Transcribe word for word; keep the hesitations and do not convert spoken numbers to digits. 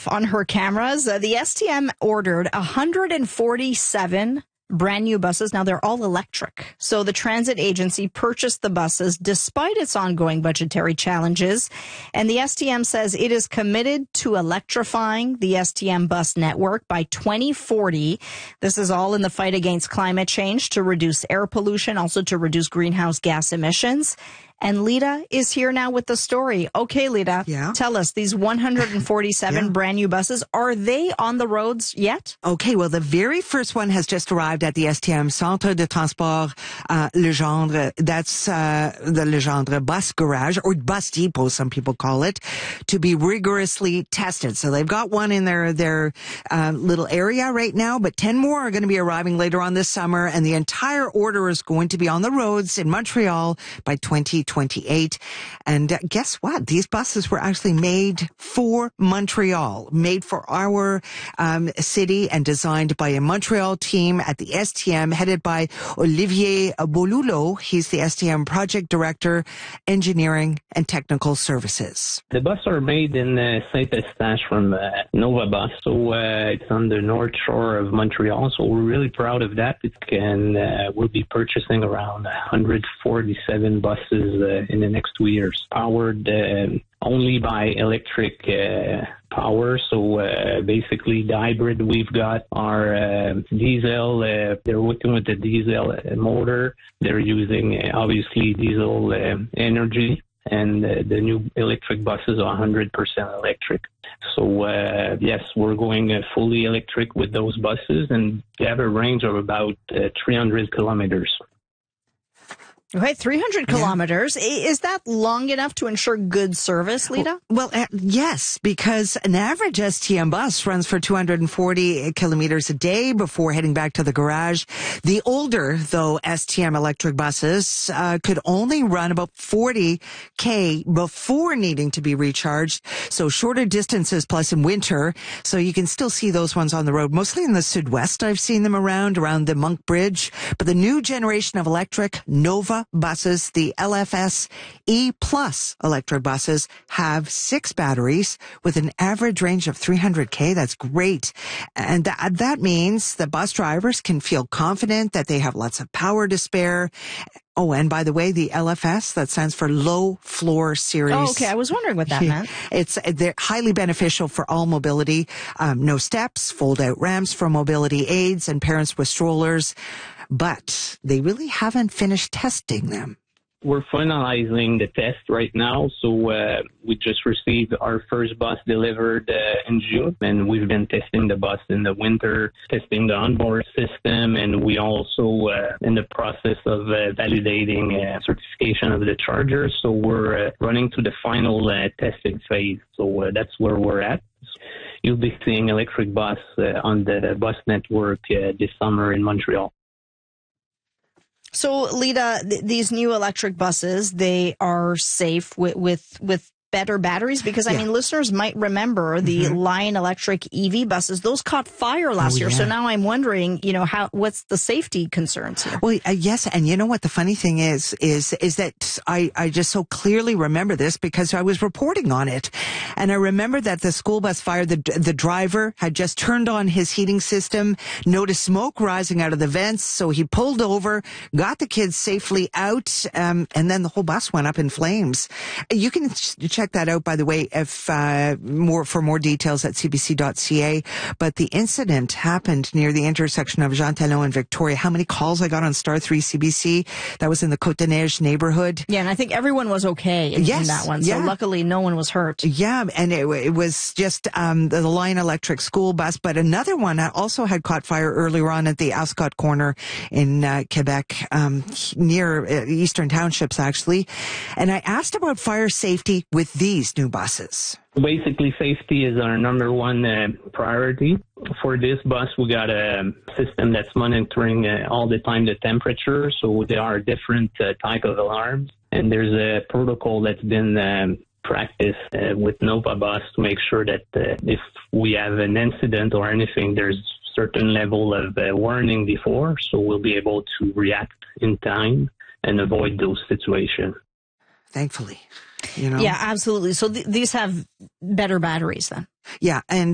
off on her cameras. Uh, the S T M ordered one hundred forty-seven brand new buses. Now they're all electric. So the transit agency purchased the buses despite its ongoing budgetary challenges. And the S T M says it is committed to electrifying the S T M bus network by twenty forty. This is all in the fight against climate change, to reduce air pollution, also to reduce greenhouse gas emissions. And Lita is here now with the story. Okay, Lita, yeah. Tell us, these one hundred forty-seven yeah. brand new buses, are they on the roads yet? Okay, well, the very first one has just arrived at the S T M Centre de Transport uh, Legendre. That's uh, the Legendre Bus Garage, or Bus Depot, some people call it, to be rigorously tested. So they've got one in their, their uh, little area right now, but ten more are going to be arriving later on this summer, and the entire order is going to be on the roads in Montreal by twenty twenty-eight. And uh, guess what? These buses were actually made for Montreal, made for our um, city, and designed by a Montreal team at the S T M, headed by Olivier Bolulo. He's the S T M Project Director, Engineering and Technical Services. The buses are made in uh, Saint-Eustache from uh, Nova Bus, so uh, it's on the north shore of Montreal, so we're really proud of that. And uh, we'll be purchasing around one hundred forty-seven buses Uh, in the next two years, powered uh, only by electric uh, power. So uh, basically the hybrid we've got are uh, diesel. Uh, they're working with the diesel motor. They're using uh, obviously diesel uh, energy. And uh, the new electric buses are one hundred percent electric. So, uh, yes, we're going uh, fully electric with those buses, and they have a range of about uh, three hundred kilometers. Okay, three hundred kilometers. Yeah. Is that long enough to ensure good service, Lita? Well, uh, yes, because an average S T M bus runs for two hundred forty kilometers a day before heading back to the garage. The older, though, S T M electric buses uh, could only run about forty K before needing to be recharged. So shorter distances, plus in winter. So you can still see those ones on the road, mostly in the Sud-West. I've seen them around, around the Monk Bridge. But the new generation of electric Nova buses, the L F S E Plus electric buses, have six batteries with an average range of three hundred K. That's great. And th- that means the bus drivers can feel confident that they have lots of power to spare. Oh, and by the way, the L F S, that stands for Low Floor Series. Oh, okay. I was wondering what that meant. It's they're highly beneficial for all mobility. Um, no steps, fold-out ramps for mobility aids and parents with strollers. But they really haven't finished testing them. We're finalizing the test right now. So uh, we just received our first bus delivered uh, in June, and we've been testing the bus in the winter, testing the onboard system, and we also uh, in the process of uh, validating uh, certification of the charger. So we're uh, running to the final uh, testing phase. So uh, that's where we're at. You'll be seeing electric bus uh, on the bus network uh, this summer in Montreal. So, Lita, th- these new electric buses, they are safe with with, with better batteries? Because, I yeah. mean, listeners might remember the mm-hmm. Lion Electric E V buses. Those caught fire last oh, year. Yeah. So now I'm wondering, you know, how what's the safety concerns here? Well, uh, yes. And you know what the funny thing is, is, is that I, I just so clearly remember this because I was reporting on it. And I remember that the school bus fire, the, the driver had just turned on his heating system, noticed smoke rising out of the vents. So he pulled over, got the kids safely out, um, and then the whole bus went up in flames. You can check that out, by the way, if uh, more for more details at c b c dot c a. But the incident happened near the intersection of Jean Talon and Victoria. How many calls I got on Star three C B C? That was in the Côte des Neiges neighborhood. Yeah, and I think everyone was okay in, yes, in that one. So yeah. luckily, no one was hurt. Yeah, and it, it was just um, the, the Lion Electric school bus. But another one also had caught fire earlier on at the Ascot corner in uh, Quebec, um, near uh, Eastern Townships, actually. And I asked about fire safety with these new buses. Basically, safety is our number one uh, priority. For this bus, we got a system that's monitoring uh, all the time the temperature. So there are different uh, type of alarms. And there's a protocol that's been um, practiced uh, with Nova Bus to make sure that uh, if we have an incident or anything, there's certain level of uh, warning before. So we'll be able to react in time and avoid those situations. Thankfully. You know? Yeah, absolutely. So th- these have better batteries then. Yeah, and